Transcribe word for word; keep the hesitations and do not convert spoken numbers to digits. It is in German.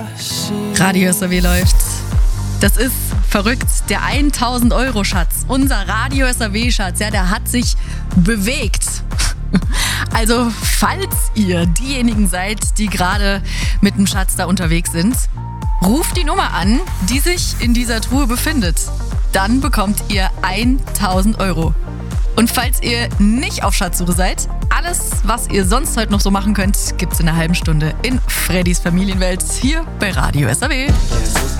Radio S R W läuft. Das ist verrückt. Der tausend Euro Schatz, unser Radio S R W Schatz, ja, der hat sich bewegt. Also, falls ihr diejenigen seid, die gerade mit dem Schatz da unterwegs sind, ruft die Nummer an, die sich in dieser Truhe befindet. Dann bekommt ihr tausend Euro. Und falls ihr nicht auf Schatzsuche seid, alles, was ihr sonst heute noch so machen könnt, gibt's in einer halben Stunde in Freddys Familienwelt hier bei Radio S R W.